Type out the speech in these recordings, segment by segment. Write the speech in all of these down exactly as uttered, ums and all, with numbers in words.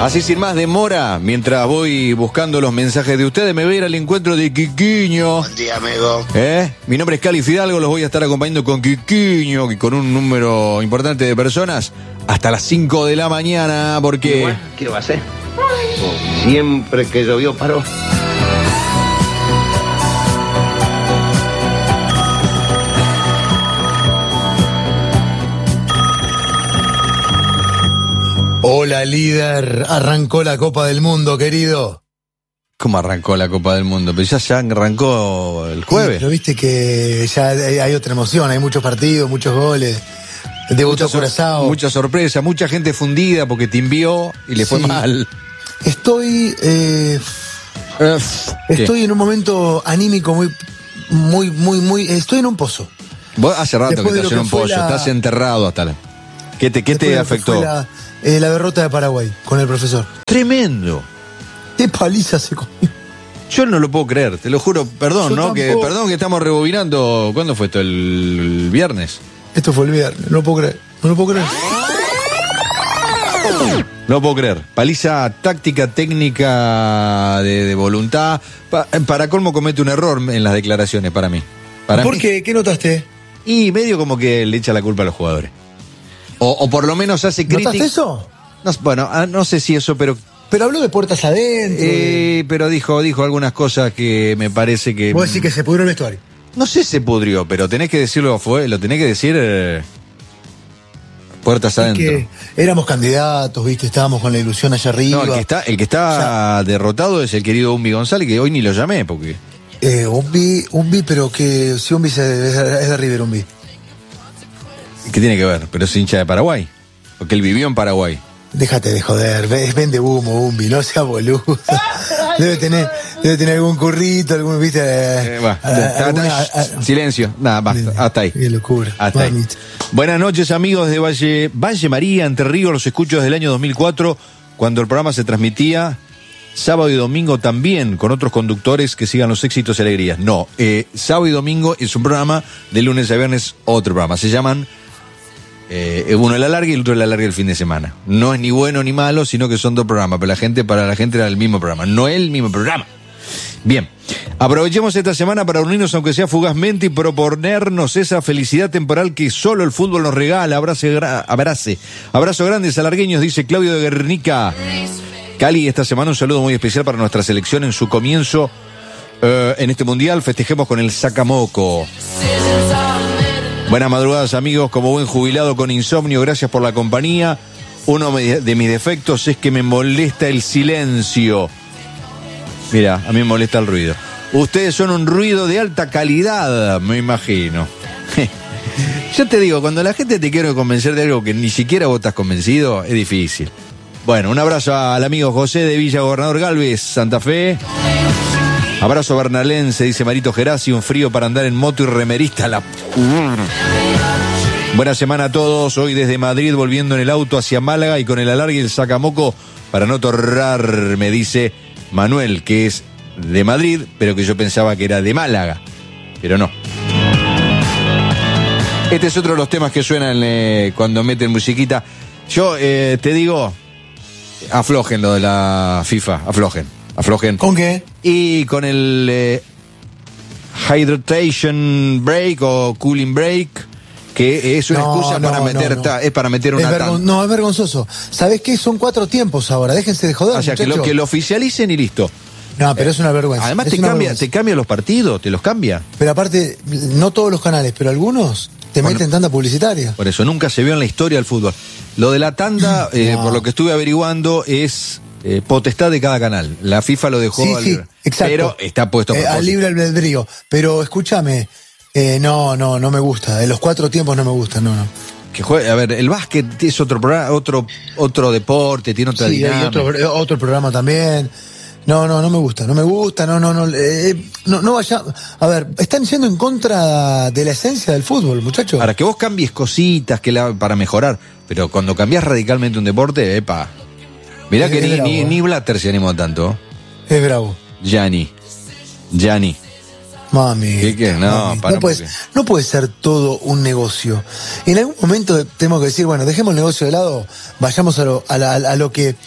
Así sin más demora, mientras voy buscando los mensajes de ustedes, me voy a ir al encuentro de Quiquiño. Buen día, amigo. ¿Eh? Mi nombre es Cali Fidalgo, los voy a estar acompañando con Quiquiño, y con un número importante de personas, hasta las cinco de la mañana, porque... Igual, ¿qué va a hacer? Siempre que llovió paró. Hola, líder. Arrancó la Copa del Mundo, querido. ¿Cómo arrancó la Copa del Mundo? Pero ya, ya arrancó el jueves. Sí, pero viste que ya hay, hay otra emoción, hay muchos partidos, muchos goles. Debutó Curazao. Mucha sorpresa, mucha gente fundida porque te envió y le fue Sí. mal. Estoy, eh, Eh, estoy ¿qué? en un momento anímico muy, muy, muy, muy. Estoy en un pozo. Vos hace rato Después que de estás lo en un que fue pollo, la- estás enterrado hasta la... ¿Qué te, qué Después te de lo que afectó? fue La, eh, la derrota de Paraguay con el profesor. Tremendo. Qué paliza se comió. Yo no lo puedo creer, te lo juro, perdón, Yo ¿no? Que, tampoco. perdón que estamos rebobinando. ¿Cuándo fue esto? ¿El, el viernes? Esto fue el viernes, no lo puedo creer. No lo puedo creer. No lo puedo creer. Paliza táctica, técnica, de, de voluntad. Pa- para colmo comete un error en las declaraciones, para mí. Para ¿Por mí. qué? ¿Qué notaste? Y medio como que le echa la culpa a los jugadores. O, o por lo menos hace ¿Notaste crítica. eso? No, bueno, ah, no sé si eso, pero Pero habló de puertas adentro. de- eh, pero dijo, dijo algunas cosas que me parece que. Vos decís que se pudrió el vestuario. No sé si se pudrió, pero tenés que decirlo, fue, lo tenés que decir eh, puertas adentro. Que éramos candidatos, viste, estábamos con la ilusión allá arriba. No, el que está, el que está derrotado es el querido Umbi González, que hoy ni lo llamé, porque. Eh, Umbi, Umbi, pero que si Umbi se- es de, es de River, Umbi. ¿Qué tiene que ver? Pero es hincha de Paraguay. Porque él vivió en Paraguay. Déjate de joder, ve- vende humo, Umbi, no sea boludo. Debe tener, debe tener algún currito, algún, viste. Eh, va, a- ta- alguna- ta- a- silencio. Nada, basta. Hasta ahí. Qué locura. Hasta ahí. mamita. Buenas noches, amigos de Valle, Valle María, Entre Ríos. Los escucho desde el año dos mil cuatro, cuando el programa se transmitía sábado y domingo también, con otros conductores que sigan los éxitos y alegrías. No, eh, sábado y domingo es un programa, de lunes a viernes otro programa. Se llaman, eh, uno el alargue y el otro el alargue el fin de semana. No es ni bueno ni malo, sino que son dos programas, pero la gente, para la gente era el mismo programa, no el mismo programa. Bien, aprovechemos esta semana para unirnos, aunque sea fugazmente, y proponernos esa felicidad temporal que solo el fútbol nos regala. Abrace, gra- abrace. Abrazo grande, salargueños, dice Claudio de Guernica. Cali, esta semana un saludo muy especial para nuestra selección en su comienzo eh, en este mundial. Festejemos con el Sacamoco. Buenas madrugadas, amigos. Como buen jubilado con insomnio, gracias por la compañía. Uno me- de mis defectos es que me molesta el silencio. Mira, a mí me molesta el ruido. Ustedes son un ruido de alta calidad, me imagino. Yo te digo, cuando la gente te quiere convencer de algo que ni siquiera vos estás convencido, es difícil. Bueno, un abrazo al amigo José de Villa Gobernador Galvez, Santa Fe. Abrazo bernalense, dice Marito Gerasi, un frío para andar en moto y remerista. La... Buena semana a todos, hoy desde Madrid volviendo en el auto hacia Málaga y con el alargue y el sacamoco para no torrar, me dice Manuel, que es de Madrid, pero que yo pensaba que era de Málaga, pero no. Este es otro de los temas que suenan eh, cuando meten musiquita. Yo eh, te digo, aflojen lo de la FIFA, aflojen, aflojen. ¿Con qué? Y con el eh, hydration break o cooling break, que es una No, excusa no, para no, meter, no. ta- es para meter Es una vergon- tanda. no, es vergonzoso. ¿Sabés qué? Son cuatro tiempos ahora, déjense de joder, O sea, que lo, muchachos. que lo oficialicen y listo. No, pero es una vergüenza. Además es te una cambia, vergüenza. te cambia los partidos, te los cambia. Pero aparte, no todos los canales, pero algunos te Bueno. meten tanda publicitaria. Por eso nunca se vio en la historia del fútbol. Lo de la tanda, eh, No. por lo que estuve averiguando, es eh, potestad de cada canal. La FIFA lo dejó Sí, al sí, libre. exacto. Pero está puesto a Eh, al propósito. libre albedrío. Pero escúchame, eh, no, no, no me gusta. De los cuatro tiempos no me gusta, no, no. Que juegue- a ver, el básquet es otro programa, otro, otro deporte, tiene otra Sí, hay dinámica. otro, otro programa también. No, no, no me gusta, no me gusta, no, no, no, eh, no, no vaya. A ver, están yendo en contra de la esencia del fútbol, muchachos. Para que vos cambies cositas que la, para mejorar, pero cuando cambias radicalmente un deporte, epa. Mirá Es que ni, bravo, ni, eh. ni Blatter se animó tanto. Es bravo. Gianni. Gianni. Mami. ¿Qué, qué? No, para no, puede, porque- no puede ser todo un negocio. En algún momento tenemos que decir, bueno, dejemos el negocio de lado, vayamos a lo, a la- a lo que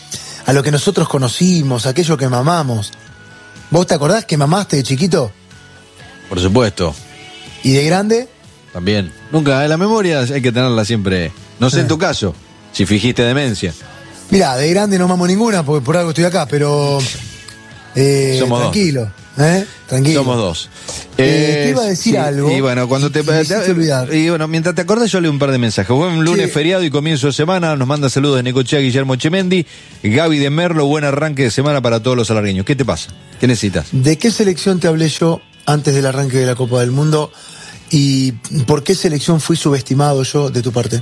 a lo que nosotros conocimos, aquello que mamamos. ¿Vos te acordás que mamaste de chiquito? Por supuesto. ¿Y de grande? También. Nunca, en la memoria hay que tenerla siempre. No sé eh. en tu caso, si fingiste demencia. Mirá, de grande no mamo ninguna porque por algo estoy acá, pero eh, Somos tranquilo, dos. ¿eh? Tranquilo. Somos dos. Eh, eh, te iba a decir sí, algo. Y bueno, cuando te, te, te, te olvidar. Y bueno, mientras te acordás, yo leo un par de mensajes. Buen lunes sí. feriado y comienzo de semana. Nos manda saludos de Necochea, Guillermo Chemendi, Gaby de Merlo. Buen arranque de semana para todos los alargueños. ¿Qué te pasa? ¿Qué necesitas? ¿De qué selección te hablé yo antes del arranque de la Copa del Mundo? ¿Y por qué selección fui subestimado yo de tu parte?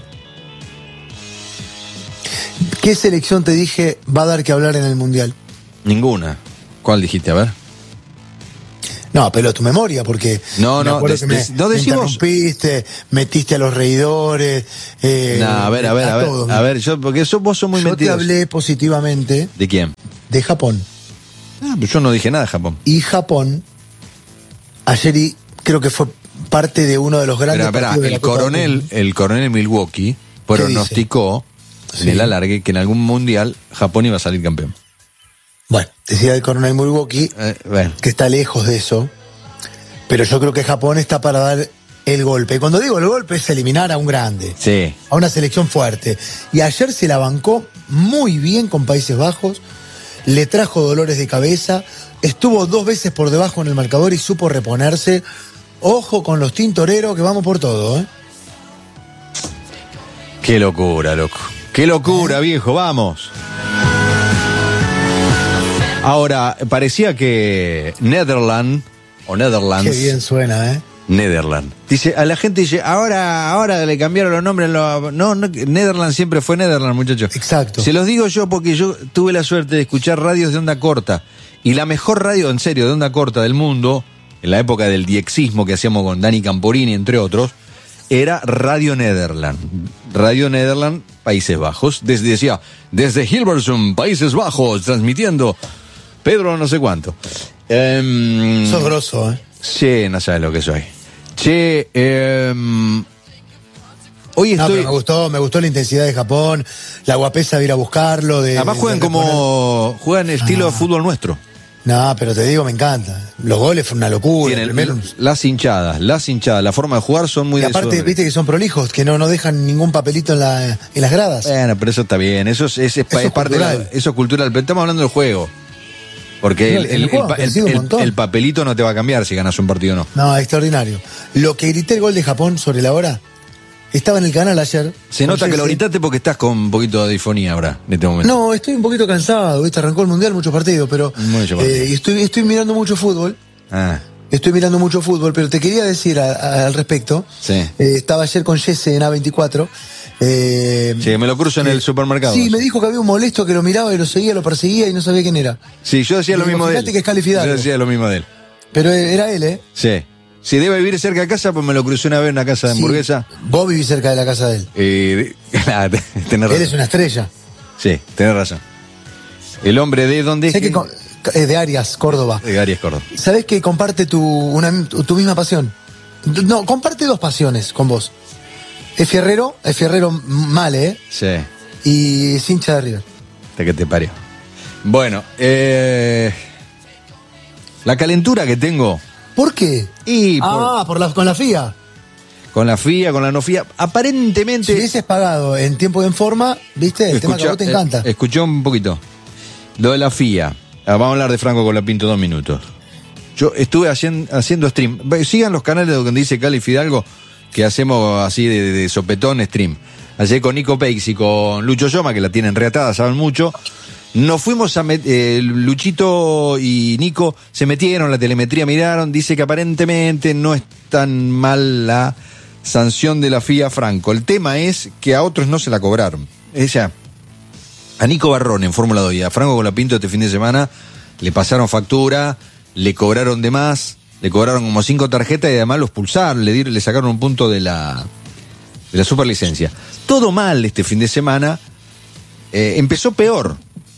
¿Qué selección te dije va a dar que hablar en el Mundial? Ninguna. ¿Cuál dijiste? A ver. No, apelo a tu memoria, porque no, me no, acuerdo des, que me, des, no me decimos... interrumpiste, metiste a los reidores. Eh, no, a ver, a ver, a, a ver, todos, a ver, yo, porque eso, vos sos muy yo mentiroso. Yo te hablé positivamente. ¿De quién? De Japón. Ah, pues yo no dije nada de Japón. Y Japón, ayer y creo que fue parte de uno de los grandes Pero, partidos espera, de la el Copa coronel, el coronel Milwaukee pronosticó en sí. el alargue que en algún mundial Japón iba a salir campeón. Bueno, decía el coronel Milwaukee eh, bueno. que está lejos de eso, pero yo creo que Japón está para dar el golpe. Cuando digo el golpe es eliminar a un grande, sí. a una selección fuerte. Y ayer se la bancó muy bien con Países Bajos, le trajo dolores de cabeza, estuvo dos veces por debajo en el marcador y supo reponerse. Ojo con los tintoreros que vamos por todo, ¿eh? Qué locura, loco. Qué locura, ¿Eh? viejo, vamos. Ahora, parecía que Netherland, o Netherlands... Qué bien suena, ¿eh? Netherland. Dice, a la gente dice, ahora, ahora le cambiaron los nombres. Lo, no, no, Netherland siempre fue Netherland, muchachos. Exacto. Se los digo yo porque yo tuve la suerte de escuchar radios de onda corta. Y la mejor radio, en serio, de onda corta del mundo, en la época del diexismo que hacíamos con Dani Camporini, entre otros, era Radio Nederland. Radio Nederland, Países Bajos. Desde, decía, desde Hilversum, Países Bajos, transmitiendo Pedro no sé cuánto. Um, Sos grosso, ¿eh? Sí, no sabes lo que soy. Che, eh, hoy estoy... No, pero me gustó, me gustó la intensidad de Japón, la guapesa de ir a buscarlo. De, Además juegan de como... reponer... Juegan estilo ah. de fútbol nuestro. No, pero te digo, me encanta. Los goles fueron una locura. Tienen, primero... Las hinchadas, las hinchadas, la forma de jugar son muy... Y aparte, viste que son prolijos, que no, no dejan ningún papelito en, la, en las gradas. Bueno, pero eso está bien, eso es, es, es, eso es parte cultural. de la, eso es cultural, pero estamos hablando del juego. Porque no, el, el, el, juego, el, el, el, el papelito no te va a cambiar si ganas un partido o no. No, extraordinario. Lo que grité el gol de Japón sobre la hora, estaba en el canal ayer. Se nota que lo gritaste porque estás con un poquito de difonía ahora, en este momento. No, estoy un poquito cansado, ¿viste? Arrancó el Mundial, muchos partidos, pero Mucho partido. eh, estoy, estoy mirando mucho fútbol. Ah. Estoy mirando mucho fútbol, pero te quería decir a, a, al respecto. Sí. Eh, estaba ayer con Jesse en A veinticuatro. Eh, sí, me lo cruzo en eh, el supermercado. Sí, me dijo que había un molesto que lo miraba y lo seguía, lo perseguía y no sabía quién era. Sí, yo decía y lo mismo de él. Que es Cali Fidalgo. Yo decía lo mismo de él. Pero era él, ¿eh? Sí. Si debe vivir cerca de casa, pues me lo crucé una vez en una casa de hamburguesa. Sí, vos vivís cerca de la casa de él. Eh, tenés razón. Él es una estrella. Sí, tenés razón. El hombre de dónde es que... que de Arias, Córdoba. De Arias, Córdoba. ¿Sabés que comparte tu, una, tu misma pasión? No, comparte dos pasiones con vos. Es fierrero, es fierrero mal, ¿eh? Sí. Y es hincha de River. De que te parió. Bueno, eh, la calentura que tengo. ¿Por qué? Y por, ah, por la, con la F I A. Con la F I A, con la no F I A. Aparentemente. Si hubieses pagado en tiempo y en forma, ¿viste? El escucha, tema que a vos te encanta. Eh, escuchó un poquito. Lo de la F I A. Vamos a hablar de Franco Colapinto dos minutos. Yo estuve haciendo, haciendo stream. Sigan los canales donde dice Cali Fidalgo, que hacemos así de, de sopetón stream. Ayer con Nico Peix y con Lucho Yoma, que la tienen reatada, saben mucho. Nos fuimos a met- eh, Luchito y Nico se metieron, la telemetría miraron, dice que aparentemente no es tan mal la sanción de la F I A Franco. El tema es que a otros no se la cobraron. Ella, a Nico Barrón en Fórmula dos y a Franco Colapinto este fin de semana le pasaron factura, le cobraron de más, le cobraron como cinco tarjetas y además los pulsaron, le, dieron, le sacaron un punto de la, de la superlicencia. Todo mal este fin de semana, eh, empezó peor.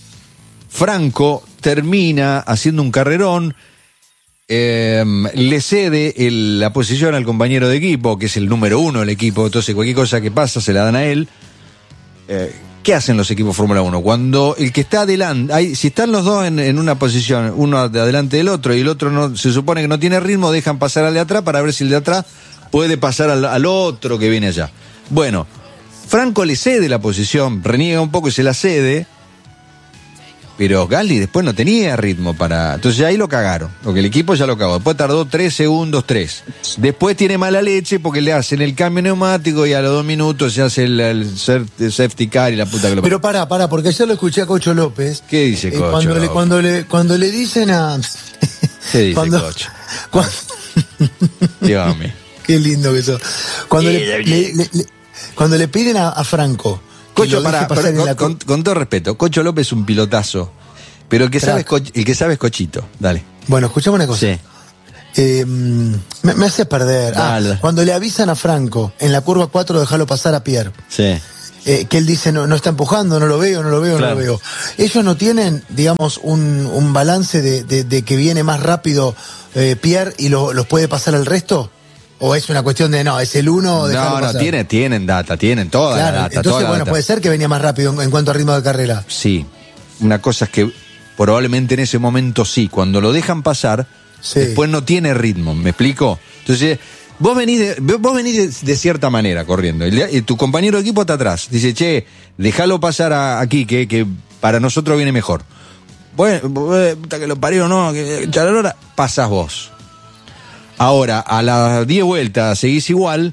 Franco termina haciendo un carrerón, eh, le cede el, la posición al compañero de equipo, que es el número uno del equipo, entonces cualquier cosa que pasa se la dan a él. Eh, ¿qué hacen los equipos Fórmula uno? Cuando el que está adelante, hay, si están los dos en, en una posición, uno de adelante del otro y el otro no, se supone que no tiene ritmo, dejan pasar al de atrás para ver si el de atrás puede pasar al, al otro que viene allá. Bueno, Franco le cede la posición, reniega un poco y se la cede, pero Gasly después no tenía ritmo para... Entonces ahí lo cagaron, porque el equipo ya lo cagó. Después tardó tres segundos, tres. Después tiene mala leche porque le hacen el cambio neumático y a los dos minutos se hace el, el safety car y la puta que lo... Pero pará, pará, porque ayer lo escuché a Cocho López. ¿Qué dice Cocho? Eh, cuando, le, cuando, le, cuando le dicen a... ¿Qué dice cuando, Cocho? Cuando... Dígame. Qué lindo que sos. Cuando, le, le, le, le, cuando le piden a, a Franco... Cocho, para, para, con, la... con, con todo respeto, Cocho López es un pilotazo, pero el que, sabe es, el que sabe es Cochito, dale. Bueno, escuchame una cosa. Sí. Eh, me, me hace perder. Ah, cuando le avisan a Franco, en la curva cuatro, déjalo pasar a Pierre. Sí. Eh, que él dice, no, no está empujando, no lo veo, no lo veo, claro. no lo veo. Ellos no tienen, digamos, un, un balance de, de, de que viene más rápido eh, Pierre y lo, los puede pasar al resto. ¿O es una cuestión de, no, es el uno? No, no, tienen, tienen data, tienen toda claro, la data. Entonces, toda la bueno, data. puede ser que venía más rápido en, en cuanto a ritmo de carrera. Sí, una cosa es que probablemente en ese momento sí, cuando lo dejan pasar, sí. después no tiene ritmo, ¿me explico? Entonces, vos venís de, vos venís de, de cierta manera corriendo, y, y tu compañero de equipo está atrás, dice, che, déjalo pasar a, aquí, que, que para nosotros viene mejor. Bueno, puta que lo parió, no, que charalora, pasás vos. Ahora, a las diez vueltas seguís igual,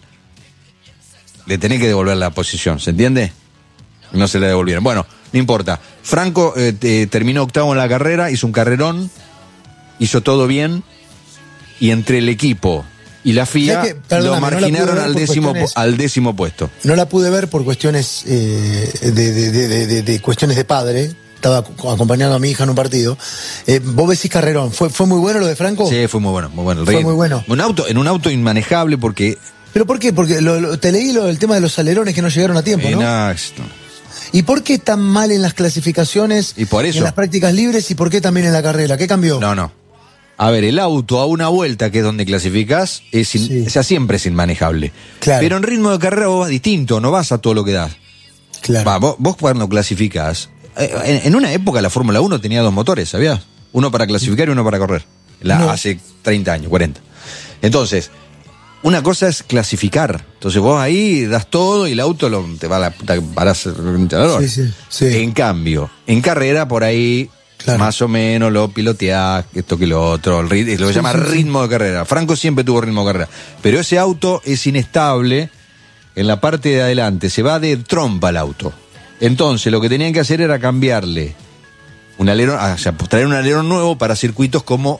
le tenés que devolver la posición, ¿se entiende? No se la devolvieron. Bueno, no importa. Franco eh, eh, terminó octavo en la carrera, hizo un carrerón, hizo todo bien, y entre el equipo y la F I A que, lo marginaron no al, décimo, al décimo puesto. No la pude ver por cuestiones eh, de, de, de, de, de, de cuestiones de padre. Estaba acompañando a mi hija en un partido. Eh, vos decís carrerón. ¿Fue, ¿Fue muy bueno lo de Franco? Sí, fue muy bueno, muy bueno. El fue muy bueno. Un auto, en un auto inmanejable porque... ¿Pero por qué? Porque lo, lo, te leí lo, el tema de los alerones que no llegaron a tiempo, ¿no? Exacto. ¿Y por qué tan mal en las clasificaciones? Y por eso. Y en las prácticas libres, ¿y por qué también en la carrera? ¿Qué cambió? No, no. A ver, el auto a una vuelta, que es donde clasificás, es in, sí. o sea, siempre es inmanejable. Claro. Pero en ritmo de carrera vos vas distinto, no vas a todo lo que das. Claro. Va, vos, vos cuando clasificás, en, en una época la Fórmula uno tenía dos motores, ¿sabías? Uno para clasificar y uno para correr. La, no. Hace treinta años, cuarenta. Entonces, una cosa es clasificar. Entonces vos ahí das todo y el auto lo, te va a la puta que parás. Sí, sí, sí. En cambio, en carrera por ahí... Claro. Más o menos lo piloteás, esto que lo otro, el rit- lo que se sí, llama sí, ritmo sí. de carrera. Franco siempre tuvo ritmo de carrera, pero ese auto es inestable en la parte de adelante, se va de trompa el auto. Entonces lo que tenían que hacer era cambiarle un alerón, o sea, traer un alerón nuevo para circuitos como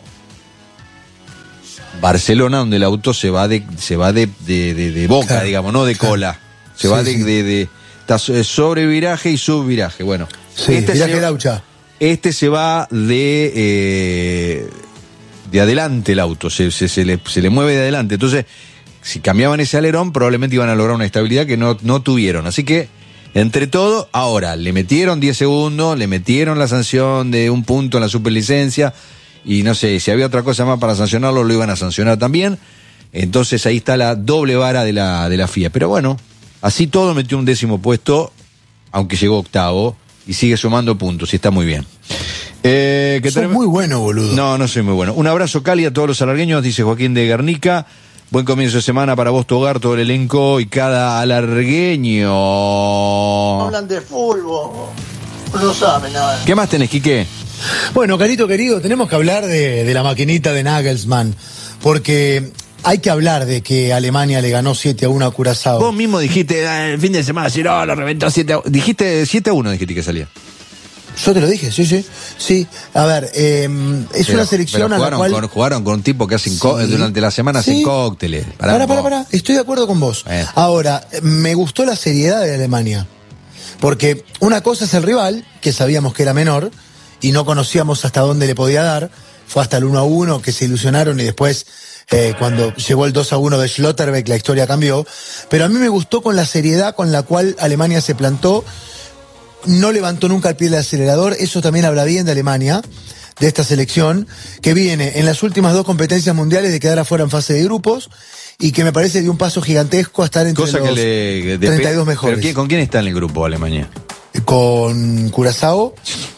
Barcelona, donde el auto se va de se va de, de, de, de boca, claro, digamos, no de claro. cola. Se sí, va de, sí. de, de, de sobre viraje y subviraje. Bueno, sí, este viraje laucha. Este se va de eh, de adelante el auto, se, se, se, le, se le mueve de adelante. Entonces, si cambiaban ese alerón, probablemente iban a lograr una estabilidad que no, no tuvieron. Así que, entre todo, ahora, le metieron diez segundos, le metieron la sanción de un punto en la superlicencia, y no sé, si había otra cosa más para sancionarlo, lo iban a sancionar también. Entonces, ahí está la doble vara de la, de la F I A. Pero bueno, así todo metió un décimo puesto, aunque llegó octavo, y sigue sumando puntos, y está muy bien. Eh, que Sos tenemos... muy bueno, boludo. No, no soy muy bueno. Un abrazo cálido a todos los alargueños, dice Joaquín de Guernica. Buen comienzo de semana para vos, tu hogar, todo el elenco y cada alargueño. Hablan de fútbol, no saben nada. ¿Qué más tenés, Quique? Bueno, carito querido, tenemos que hablar de, de la maquinita de Nagelsmann, porque... Hay que hablar de que Alemania le ganó siete a uno a Curazao. Vos mismo dijiste el fin de semana, si no, lo reventó siete a uno. Dijiste siete a uno, dijiste que salía. Yo te lo dije, sí, sí. Sí, a ver, eh, es pero, una selección pero a la cual... Con, jugaron con un tipo que hacen sí, co- durante la semana sí. hacen cócteles. Pará, pará, pará, pará. Estoy de acuerdo con vos. Eh. Ahora, me gustó la seriedad de Alemania. Porque una cosa es el rival, que sabíamos que era menor, y no conocíamos hasta dónde le podía dar. Fue hasta el uno a uno que se ilusionaron y después... Eh, cuando llegó el dos a uno de Schlotterbeck, la historia cambió. Pero a mí me gustó con la seriedad con la cual Alemania se plantó. No levantó nunca el pie del acelerador. Eso también habla bien de Alemania, de esta selección, que viene en las últimas dos competencias mundiales de quedar afuera en fase de grupos y que me parece de un paso gigantesco a estar entre Cosa los que le, de, treinta y dos mejores. ¿Pero quién, con quién está en el grupo Alemania? con Curazao,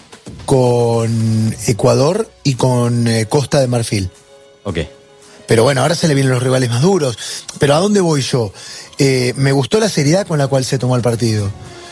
con Ecuador y con eh, Costa de Marfil. Ok. Pero bueno, ahora se le vienen los rivales más duros. Pero ¿a dónde voy yo? Eh, me gustó la seriedad con la cual se tomó el partido.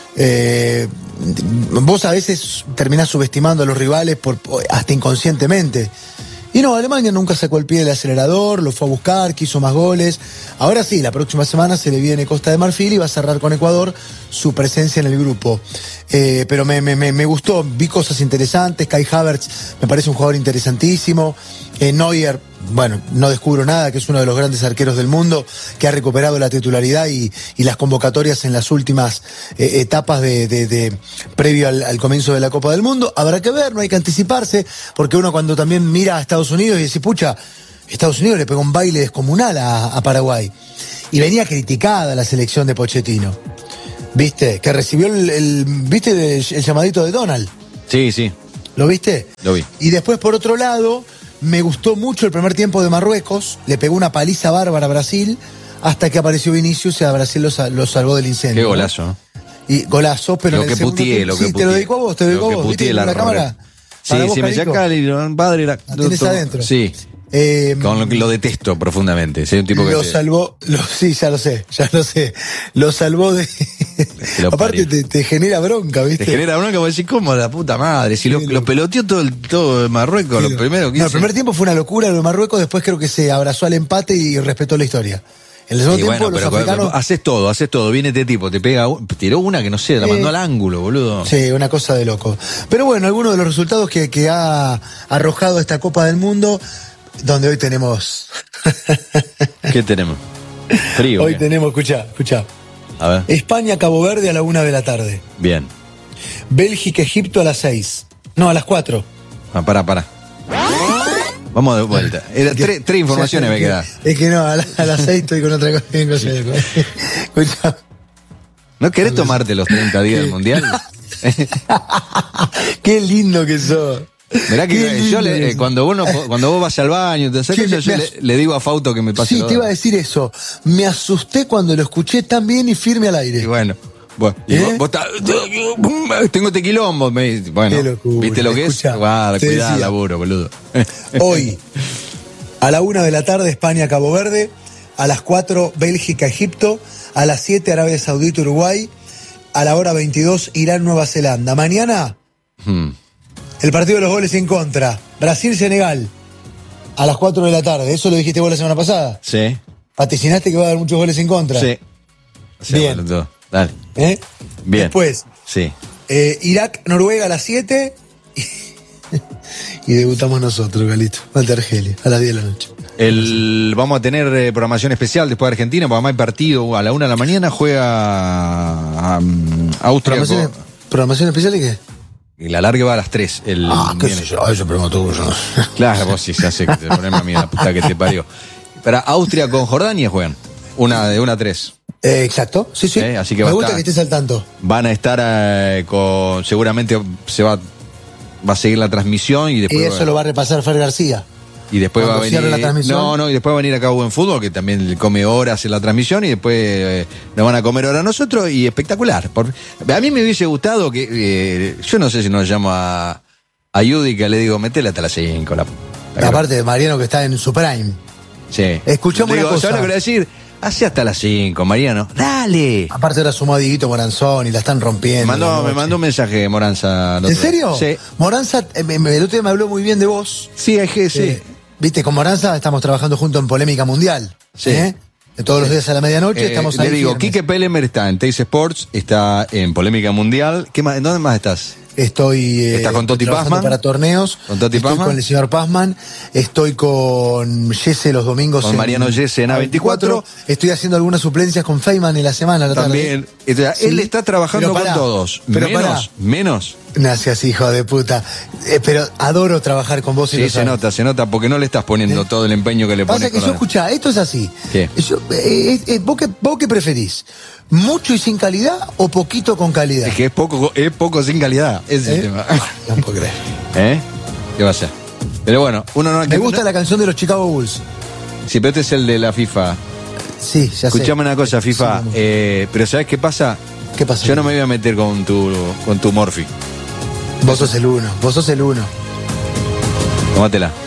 Eh, vos a veces terminás subestimando a los rivales por, hasta inconscientemente. Y no, Alemania nunca sacó el pie del acelerador, lo fue a buscar, quiso más goles. Ahora sí, la próxima semana se le viene Costa de Marfil y va a cerrar con Ecuador su presencia en el grupo. Eh, pero me, me, me gustó, vi cosas interesantes. Kai Havertz me parece un jugador interesantísimo. Eh, Neuer, bueno, no descubro nada, que es uno de los grandes arqueros del mundo, que ha recuperado la titularidad y, y las convocatorias en las últimas eh, etapas de, de, de previo al, al comienzo de la Copa del Mundo. Habrá que ver, no hay que anticiparse, porque uno cuando también mira a Estados Unidos y dice, pucha, Estados Unidos le pegó un baile descomunal a, a Paraguay. Y venía criticada la selección de Pochettino. ¿Viste? Que recibió el, el ¿viste el, el llamadito de Donald? Sí, sí. ¿Lo viste? Lo vi. Y después, por otro lado, me gustó mucho el primer tiempo de Marruecos, le pegó una paliza bárbara a Brasil, hasta que apareció Vinicius y a Brasil lo, lo salvó del incendio. Qué golazo, ¿no? Y golazo, pero Lo en el que segundo putié, tiempo- lo que sí, te putié. lo dedico a vos, te lo dedico a Lo que vos. putié ¿Viste? la En la rola. cámara. Sí, Para vos, si me Carico. saca el padre la, La tenés todo- adentro. Sí. Eh, Con lo que lo detesto profundamente. Soy un tipo que lo te- salvó, lo, sí, ya lo sé, ya lo sé. Lo salvó de. lo Aparte parió. te, te genera bronca, ¿viste? Te genera bronca como decir, ¿cómo la puta madre? Si lo, Sí, lo lo- peloteó todo el todo de Marruecos, Sí, lo primero que no, el hizo. primer tiempo fue una locura lo de Marruecos, después creo que se abrazó al empate y respetó la historia. En el segundo Y tiempo bueno, los pero africanos. haces todo, haces todo. Viene este tipo, te pega, un- tiró una que no sé, la Eh, mandó al ángulo, boludo. Sí, una cosa de loco. Pero bueno, algunos de los resultados que, que ha arrojado esta Copa del Mundo, donde hoy tenemos. ¿Qué tenemos? Frío. Hoy ¿qué? tenemos, escuchá, escuchá. A ver, España, Cabo Verde a la una de la tarde. bien. Bélgica, Egipto a las seis. No, a las cuatro. Ah, pará, pará. Vamos de vuelta. Era tres, tres informaciones me quedan. Es que no, a, la- a las seis estoy con otra cosa. con cosa de- Escuchá. ¿No querés tomarte los treinta días del Mundial? Qué lindo que sos. Mirá que Qué yo lindo le- que eh, sos. cuando uno cuando vos vas al baño, te Sí, yo, me- yo me le, as- le digo a Fauto que me pase Sí, los te iba a datos. decir eso. Me asusté cuando lo escuché tan bien y firme al aire. Y bueno, bueno, y ¿Eh? vos, vos estás- tengo este quilombo, me dice. Bueno, Qué locura. ¿viste lo que Escuchá, es? Guarda, te cuidado, decía. laburo, boludo. Hoy, a la una de la tarde, España, Cabo Verde. A las cuatro, Bélgica, Egipto. A las siete, Arabia Saudita, Uruguay. A la hora veintidós, Irán, Nueva Zelanda. Mañana, Hmm. el partido de los goles en contra. Brasil, Senegal. A las cuatro de la tarde. Eso lo dijiste vos la semana pasada. Sí, Vaticinaste que va a haber muchos goles en contra. sí. Sí, Bien. boludo. Dale. ¿Eh? Bien. Después, Sí. eh, Irak, Noruega a las siete. Y debutamos nosotros, Galito. Ante Argelia, a las diez de la noche. El, vamos a tener eh, programación especial después de Argentina, porque además hay partido a la una de la mañana, juega um, Austria ¿Programación, con- ¿Programación especial y qué? y la larga va a las tres. El, Ah, qué sé viernes. yo, eso preguntó yo. Claro, vos sí se hace que te pones a mí la puta que te parió. Para Austria con Jordania juegan. Una de una a tres. Eh, exacto, sí, sí. Eh, así que Me va a gusta estar- que estés al tanto. Van a estar eh, con. Seguramente se va, va a seguir la transmisión y después. Y eso va, lo va a repasar Fer García. y después va a cuando cierre venir. la transmisión. No, no, y después va a venir acá Buen Fútbol, que también le come horas en la transmisión, y después eh, nos van a comer horas nosotros, y espectacular. Por- a mí me hubiese gustado que. eh, yo no sé si nos llamo a, a Yudi, que le digo, metele hasta las cinco. La, la Aparte de Mariano que está en su prime. Sí. Escuchame Le digo, una cosa. ¿sabes lo que le voy a decir? Hace hasta las cinco, Mariano. Dale. Aparte ahora sumó a Dieguito Moranzón y la están rompiendo. Me mandó, la me noche. mandó un mensaje Moranza. el ¿En otro día. serio? Sí. Moranza, eh, me- me- el otro día me habló muy bien de vos. Sí, es que sí. Eh, Viste, con Moranza estamos trabajando juntos en Polémica Mundial. Sí. ¿eh? De todos los días a la medianoche Eh, estamos le ahí digo, firmes. Quique Pelemer está en Teis Sports, está en Polémica Mundial. ¿Qué más, ¿En dónde más estás? Estoy eh, ¿Estás con Toti trabajando Pazman? para torneos. ¿Con Toti estoy Pazman? con el señor Pazman. Estoy con Jesse los domingos. Con en Mariano Jesse en A veinticuatro. Estoy haciendo algunas suplencias con Feynman en la semana. La tarde. También. Entonces, Sí. Él está trabajando Pero con pará, todos. pero menos, pará. menos. Gracias, hijo de puta. Eh, pero adoro trabajar con vos y Sí, lo se sabes. nota, se nota, porque no le estás poniendo ¿Eh? todo el empeño que le Pasa pones. que con yo, la- escuchá, esto es así. ¿Qué? Yo, eh, eh, ¿vos, qué, ¿Vos qué preferís? ¿Mucho y sin calidad o poquito con calidad? Es que es poco, es poco sin calidad. Ese es ¿Eh? el tema. No puedo creer. ¿Eh? ¿Qué va a ser? Pero bueno, uno no. Me gusta la canción de los Chicago Bulls. Sí, pero este es el de la FIFA. Sí, ya sé. Escuchame una cosa, FIFA. Sí, eh, pero ¿sabes qué pasa? ¿Qué pasó? Yo no me voy a meter con tu, con tu Morphy. Vos sos el uno, vos sos el uno. Tómatela.